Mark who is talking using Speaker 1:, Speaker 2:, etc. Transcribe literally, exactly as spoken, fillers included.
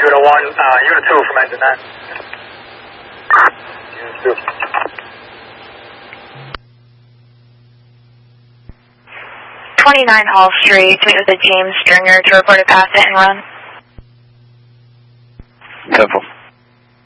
Speaker 1: Unit one, uh, Unit two from engine nine. Unit two.
Speaker 2: twenty-nine Hall Street, to meet with the James Stringer to report a pass hit and run.
Speaker 3: Simple.